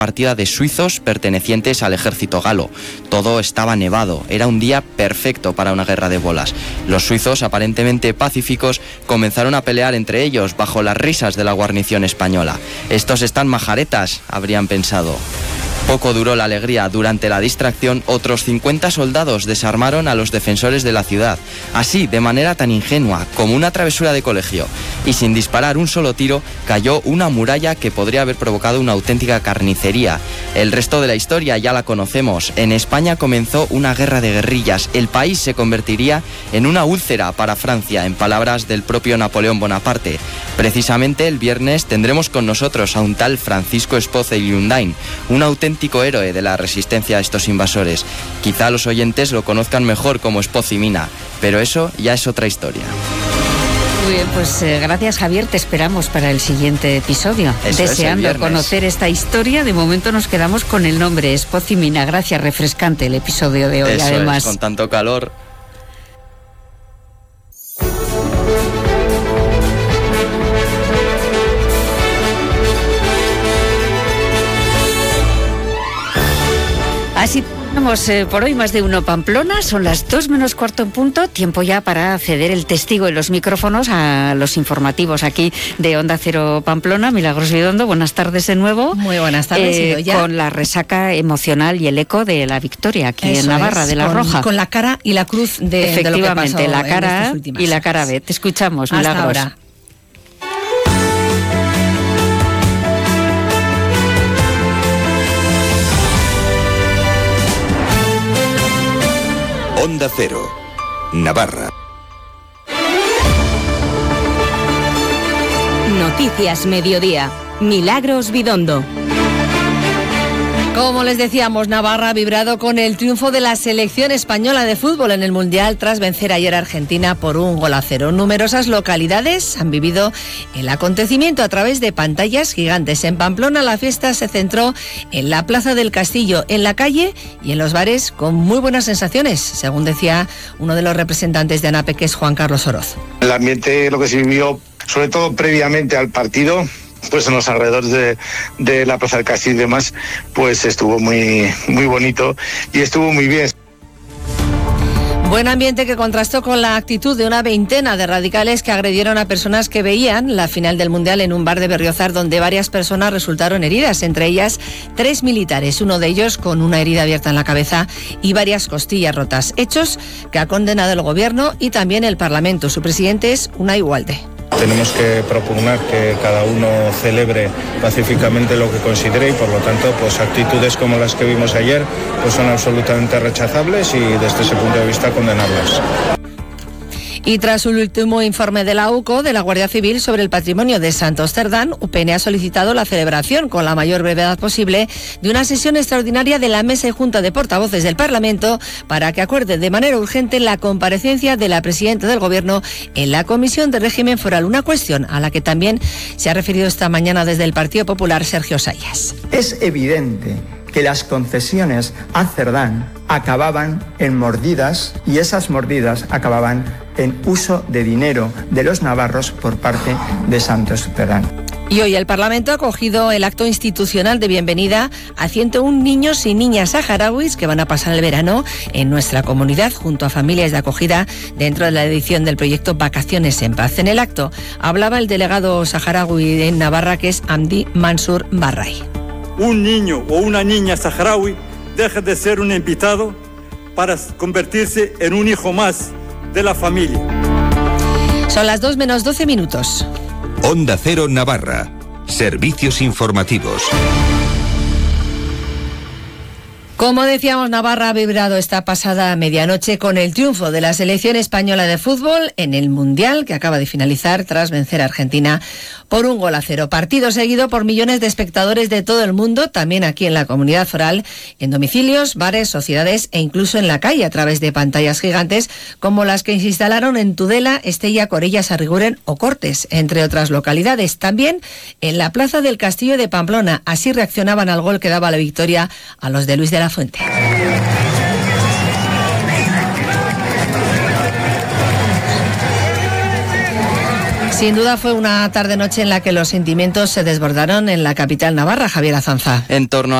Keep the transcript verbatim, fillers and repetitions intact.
partida de suizos pertenecientes al ejército galo. Todo estaba nevado, era un día perfecto para una guerra de bolas. Los suizos, aparentemente pacíficos, comenzaron a pelear entre ellos bajo las risas de la guarnición española. Estos están majaretas, habrían pensado. Poco duró la alegría. Durante la distracción, otros cincuenta soldados desarmaron a los defensores de la ciudad. Así, de manera tan ingenua, como una travesura de colegio. Y sin disparar un solo tiro, cayó una muralla que podría haber provocado una auténtica carnicería. El resto de la historia ya la conocemos. En España comenzó una guerra de guerrillas. El país se convertiría en una úlcera para Francia, en palabras del propio Napoleón Bonaparte. Precisamente el viernes tendremos con nosotros a un tal Francisco Espoz Eilundain, un auténtico héroe de la resistencia a estos invasores. Quizá los oyentes lo conozcan mejor como Espoz y Mina, pero eso ya es otra historia. Muy bien, pues eh, gracias, Javier, te esperamos para el siguiente episodio. Eso Deseando es, conocer esta historia, de momento nos quedamos con el nombre Espoz y Mina. Gracias, refrescante el episodio de hoy. Eso además es, con tanto calor. Así tenemos eh, por hoy más de uno Pamplona, son las dos menos cuarto en punto, tiempo ya para ceder el testigo y los micrófonos a los informativos aquí de Onda Cero Pamplona. Milagros Bidondo, buenas tardes de nuevo. Muy buenas tardes. Eh, ya. Con la resaca emocional y el eco de la victoria aquí Eso en Navarra, es, de la con, Roja. Con la cara y la cruz de, Efectivamente, de lo que pasó la cara en estas y la cara B. Te escuchamos, Milagros. Hasta ahora. Onda Cero, Navarra. Noticias Mediodía. Milagros Bidondo. Como les decíamos, Navarra ha vibrado con el triunfo de la selección española de fútbol en el Mundial tras vencer ayer a Argentina por un gol a cero. Numerosas localidades han vivido el acontecimiento a través de pantallas gigantes. En Pamplona la fiesta se centró en la Plaza del Castillo, en la calle y en los bares con muy buenas sensaciones, según decía uno de los representantes de ANAPE, que es Juan Carlos Oroz. El ambiente, lo que se vivió, sobre todo previamente al partido, pues en los alrededores de, de la Plaza del Castillo y demás, pues estuvo muy, muy bonito y estuvo muy bien. Buen ambiente que contrastó con la actitud de una veintena de radicales que agredieron a personas que veían la final del Mundial en un bar de Berriozar, donde varias personas resultaron heridas, entre ellas tres militares, uno de ellos con una herida abierta en la cabeza y varias costillas rotas. Hechos que ha condenado el Gobierno y también el Parlamento. Su presidente es Unai Ugalde. Tenemos que propugnar que cada uno celebre pacíficamente lo que considere y, por lo tanto, pues actitudes como las que vimos ayer pues son absolutamente rechazables y desde ese punto de vista condenarlas. Y tras el último informe de la U C O, de la Guardia Civil, sobre el patrimonio de Santos Cerdán, U P N ha solicitado la celebración, con la mayor brevedad posible, de una sesión extraordinaria de la Mesa y Junta de Portavoces del Parlamento para que acuerde de manera urgente la comparecencia de la presidenta del Gobierno en la Comisión de Régimen Foral, una cuestión a la que también se ha referido esta mañana desde el Partido Popular Sergio Sayas. Es evidente que las concesiones a Cerdán acababan en mordidas y esas mordidas acababan en uso de dinero de los navarros por parte de Santos Cerdán. Y hoy el Parlamento ha acogido el acto institucional de bienvenida a ciento uno niños y niñas saharauis que van a pasar el verano en nuestra comunidad junto a familias de acogida dentro de la edición del proyecto Vacaciones en Paz. En el acto hablaba el delegado saharaui en Navarra, que es Amdi Mansur Barray. Un niño o una niña saharaui deja de ser un invitado para convertirse en un hijo más de la familia. Son las dos menos doce minutos. Onda Cero Navarra. Servicios informativos. Como decíamos, Navarra ha vibrado esta pasada medianoche con el triunfo de la selección española de fútbol en el Mundial, que acaba de finalizar tras vencer a Argentina por un gol a cero. Partido seguido por millones de espectadores de todo el mundo, también aquí en la Comunidad Foral, en domicilios, bares, sociedades e incluso en la calle, a través de pantallas gigantes como las que se instalaron en Tudela, Estella, Corella, Sarriguren o Cortes, entre otras localidades. También en la Plaza del Castillo de Pamplona. Así reaccionaban al gol que daba la victoria a los de Luis de la Fuente. Sin duda fue una tarde-noche en la que los sentimientos se desbordaron en la capital navarra, Javier Azanza. En torno